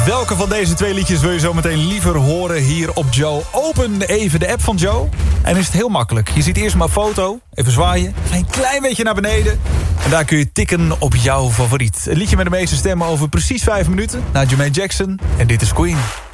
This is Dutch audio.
Welke van deze twee liedjes wil je zo meteen liever horen hier op Joe? Open even de app van Joe. En is het heel makkelijk. Je ziet eerst maar foto, even zwaaien, ga een klein beetje naar beneden. En daar kun je tikken op jouw favoriet. Een liedje met de meeste stemmen over precies 5 minuten. Naar Jermaine Jackson. En dit is Queen.